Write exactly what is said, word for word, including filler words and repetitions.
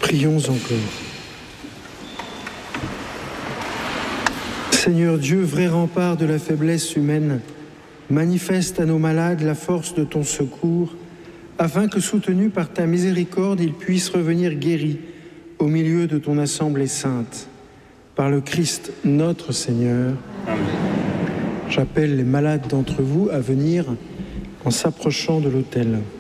Prions encore. Seigneur Dieu, vrai rempart de la faiblesse humaine, manifeste à nos malades la force de ton secours, afin que, soutenus par ta miséricorde, ils puissent revenir guéris au milieu de ton assemblée sainte. Par le Christ notre Seigneur. Amen. J'appelle les malades d'entre vous à venir en s'approchant de l'autel.